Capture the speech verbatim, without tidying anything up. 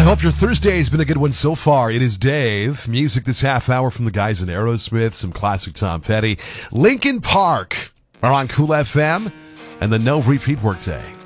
hope your Thursday has been a good one so far. It is Dave. Music this half hour from the guys in Aerosmith, some classic Tom Petty. Linkin Park are on Cool F M and the No Repeat Workday.